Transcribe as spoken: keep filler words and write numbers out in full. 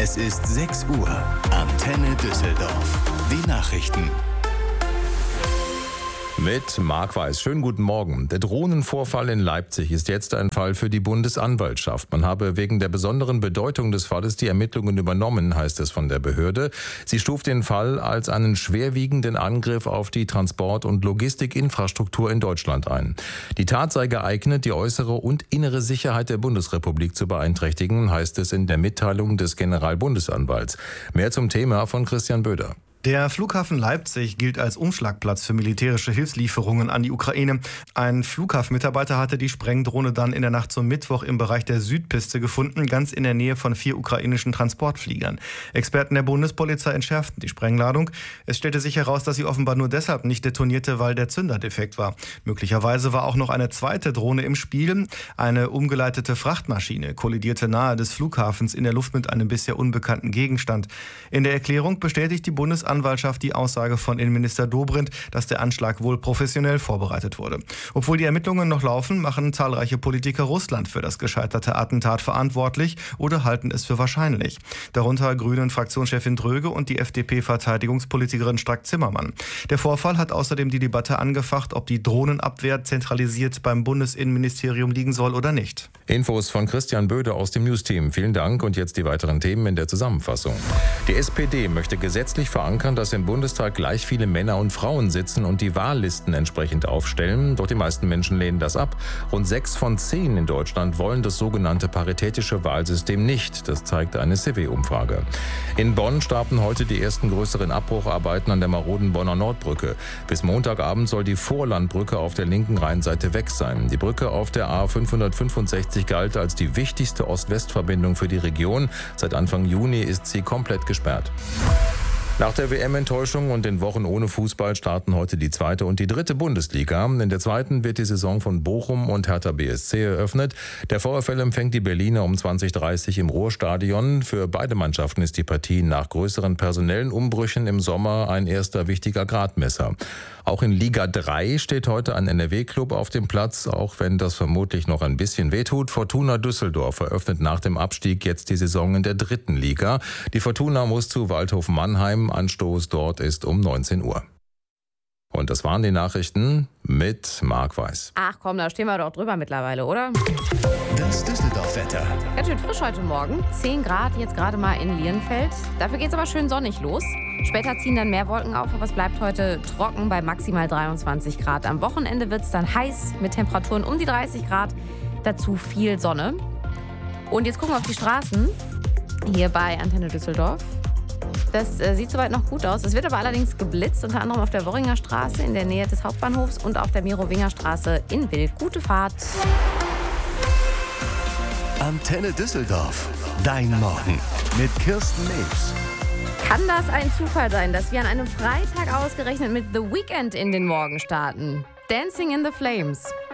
Es ist sechs Uhr. Antenne Düsseldorf. Die Nachrichten. Mit Marc Weiß. Schönen guten Morgen. Der Drohnenvorfall in Leipzig ist jetzt ein Fall für die Bundesanwaltschaft. Man habe wegen der besonderen Bedeutung des Falles die Ermittlungen übernommen, heißt es von der Behörde. Sie stuft den Fall als einen schwerwiegenden Angriff auf die Transport- und Logistikinfrastruktur in Deutschland ein. Die Tat sei geeignet, die äußere und innere Sicherheit der Bundesrepublik zu beeinträchtigen, heißt es in der Mitteilung des Generalbundesanwalts. Mehr zum Thema von Christian Böder. Der Flughafen Leipzig gilt als Umschlagplatz für militärische Hilfslieferungen an die Ukraine. Ein Flughafenmitarbeiter hatte die Sprengdrohne dann in der Nacht zum Mittwoch im Bereich der Südpiste gefunden, ganz in der Nähe von vier ukrainischen Transportfliegern. Experten der Bundespolizei entschärften die Sprengladung. Es stellte sich heraus, dass sie offenbar nur deshalb nicht detonierte, weil der Zünder defekt war. Möglicherweise war auch noch eine zweite Drohne im Spiel. Eine umgeleitete Frachtmaschine kollidierte nahe des Flughafens in der Luft mit einem bisher unbekannten Gegenstand. In der Erklärung bestätigt die Bundesanwaltschaft Anwaltschaft die Aussage von Innenminister Dobrindt, dass der Anschlag wohl professionell vorbereitet wurde. Obwohl die Ermittlungen noch laufen, machen zahlreiche Politiker Russland für das gescheiterte Attentat verantwortlich oder halten es für wahrscheinlich. Darunter Grünen-Fraktionschefin Dröge und die F D P-Verteidigungspolitikerin Strack-Zimmermann. Der Vorfall hat außerdem die Debatte angefacht, ob die Drohnenabwehr zentralisiert beim Bundesinnenministerium liegen soll oder nicht. Infos von Christian Böder aus dem News-Team. Vielen Dank und jetzt die weiteren Themen in der Zusammenfassung. Die S P D möchte gesetzlich verankern, dass im Bundestag gleich viele Männer und Frauen sitzen und die Wahllisten entsprechend aufstellen. Doch die meisten Menschen lehnen das ab. Rund sechs von zehn in Deutschland wollen das sogenannte paritätische Wahlsystem nicht. Das zeigt eine C W-Umfrage. In Bonn starten heute die ersten größeren Abbrucharbeiten an der maroden Bonner Nordbrücke. Bis Montagabend soll die Vorlandbrücke auf der linken Rheinseite weg sein. Die Brücke auf der A fünfhundertfünfundsechzig galt als die wichtigste Ost-West-Verbindung für die Region. Seit Anfang Juni ist sie komplett gesperrt. Nach der W M-Enttäuschung und den Wochen ohne Fußball starten heute die zweite und die dritte Bundesliga. In der zweiten wird die Saison von Bochum und Hertha B S C eröffnet. Der VfL empfängt die Berliner um zwanzig Uhr dreißig im Ruhrstadion. Für beide Mannschaften ist die Partie nach größeren personellen Umbrüchen im Sommer ein erster wichtiger Gradmesser. Auch in Liga drei steht heute ein N R W-Club auf dem Platz, auch wenn das vermutlich noch ein bisschen wehtut. Fortuna Düsseldorf eröffnet nach dem Abstieg jetzt die Saison in der dritten Liga. Die Fortuna muss zu Waldhof Mannheim. Anstoß dort ist um neunzehn Uhr. Und das waren die Nachrichten mit Marc Weiß. Ach komm, da stehen wir doch drüber mittlerweile, oder? Das Düsseldorf-Wetter. Ganz schön frisch heute Morgen. zehn Grad jetzt gerade mal in Lierenfeld. Dafür geht es aber schön sonnig los. Später ziehen dann mehr Wolken auf, aber es bleibt heute trocken bei maximal dreiundzwanzig Grad. Am Wochenende wird es dann heiß mit Temperaturen um die dreißig Grad. Dazu viel Sonne. Und jetzt gucken wir auf die Straßen hier bei Antenne Düsseldorf. Das äh, sieht soweit noch gut aus. Es wird aber allerdings geblitzt, unter anderem auf der Worringer Straße in der Nähe des Hauptbahnhofs und auf der Merowinger Straße in Wil. Gute Fahrt. Antenne Düsseldorf. Dein Morgen mit Kirsten Nebs. Kann das ein Zufall sein, dass wir an einem Freitag ausgerechnet mit The Weeknd in den Morgen starten? Dancing in the Flames.